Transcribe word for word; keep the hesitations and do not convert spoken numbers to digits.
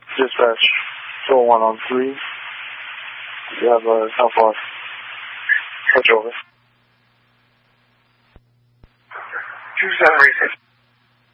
Dispatch, four one on three. You have a Southwest. Switch over. two seven three six.